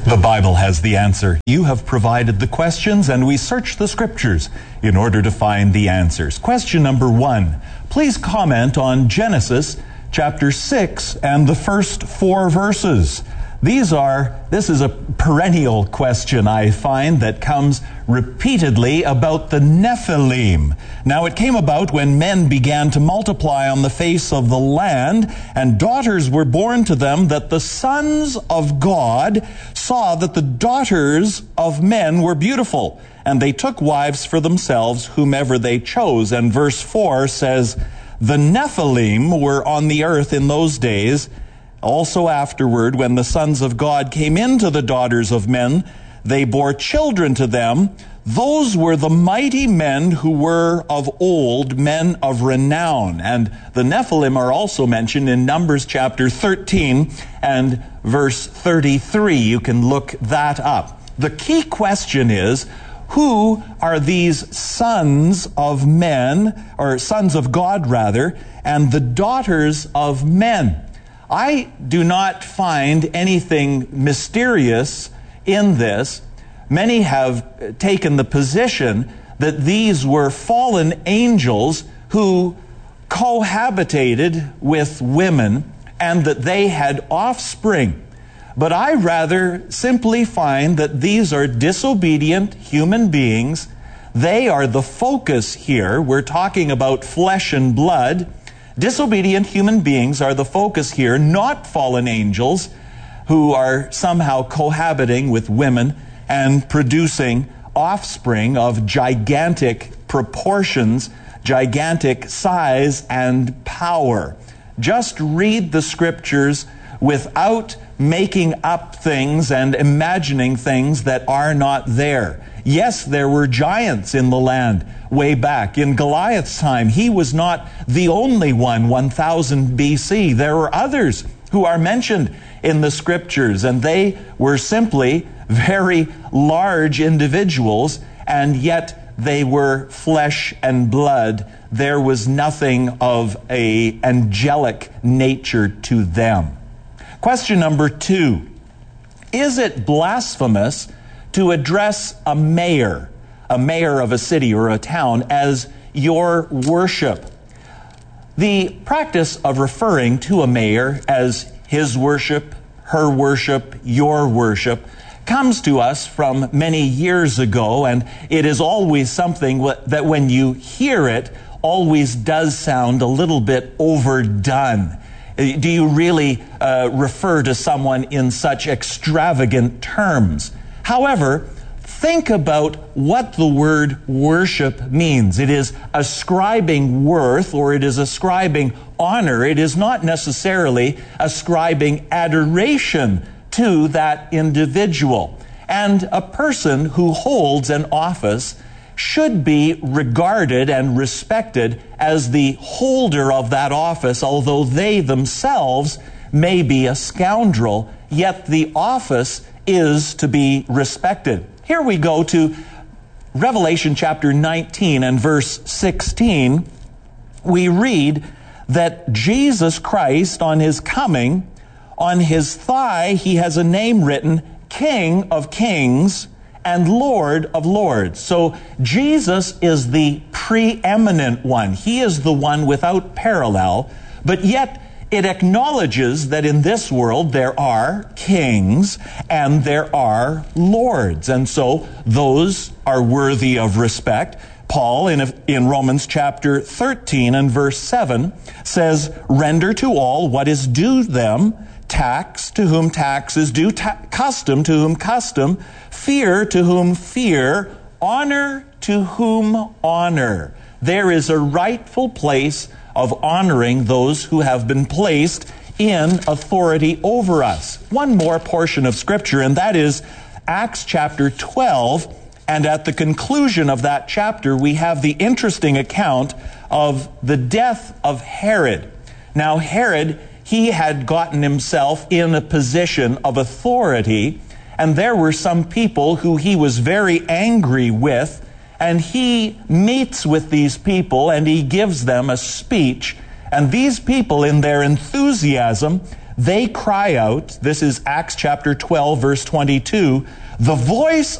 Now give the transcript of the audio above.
The Bible has the answer. You have provided the questions, and we search the Scriptures in order to find the answers. Question number 1. Please comment on Genesis chapter 6 and the first 4 verses. This is a perennial question, I find, that comes repeatedly about the Nephilim. Now, it came about when men began to multiply on the face of the land, and daughters were born to them, that the sons of God saw that the daughters of men were beautiful, and they took wives for themselves whomever they chose. And verse 4 says, the Nephilim were on the earth in those days. Also afterward, when the sons of God came into the daughters of men, they bore children to them. Those were the mighty men who were of old, men of renown. And the Nephilim are also mentioned in Numbers chapter 13 and verse 33. You can look that up. The key question is, who are these sons of men, or sons of God rather, and the daughters of men? I do not find anything mysterious in this. Many have taken the position that these were fallen angels who cohabitated with women and that they had offspring. But I rather simply find that these are disobedient human beings. They are the focus here. We're talking about flesh and blood. Disobedient human beings are the focus here, not fallen angels who are somehow cohabiting with women and producing offspring of gigantic proportions, gigantic size and power. Just read the Scriptures without making up things and imagining things that are not there. Yes, there were giants in the land way back. In Goliath's time, he was not the only one, 1000 BC. There were others who are mentioned in the Scriptures, and they were simply very large individuals, and yet they were flesh and blood. There was nothing of an angelic nature to them. Question number 2. Is it blasphemous to address a mayor of a city or a town, as your worship? The practice of referring to a mayor as his worship, her worship, your worship, comes to us from many years ago, and it is always something that when you hear it, always does sound a little bit overdone. Do you really refer to someone in such extravagant terms? However, think about what the word worship means. It is ascribing worth, or it is ascribing honor. It is not necessarily ascribing adoration to that individual. And a person who holds an office should be regarded and respected as the holder of that office, although they themselves may be a scoundrel, yet the office is to be respected. Here we go to Revelation chapter 19 and verse 16. We read that Jesus Christ, on his coming, on his thigh he has a name written, King of Kings and Lord of Lords. So Jesus is the preeminent one. He is the one without parallel, but yet it acknowledges that in this world there are kings and there are lords. And so those are worthy of respect. Paul, in Romans chapter 13 and verse 7, says, render to all what is due them, tax to whom tax is due, custom to whom custom, fear to whom fear, honor to whom honor. There is a rightful place of honoring those who have been placed in authority over us. One more portion of Scripture, and that is Acts chapter 12. And at the conclusion of that chapter, we have the interesting account of the death of Herod. Now, Herod, he had gotten himself in a position of authority, and there were some people who he was very angry with, and he meets with these people and he gives them a speech. And these people, in their enthusiasm, they cry out, this is Acts chapter 12, verse 22, the voice